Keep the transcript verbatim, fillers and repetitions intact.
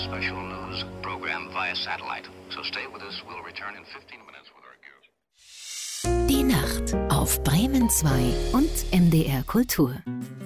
special news program via satellite. So stay with us. We'll return in fifteen minutes with our guest. Die Nacht auf Bremen zwei und M D R Kultur.